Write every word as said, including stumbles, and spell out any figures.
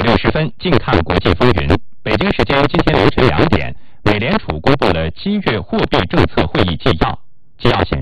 六时分，近看国际风云。北京时间今天凌晨两点，美联储公布了七月货币政策会议纪要。纪要显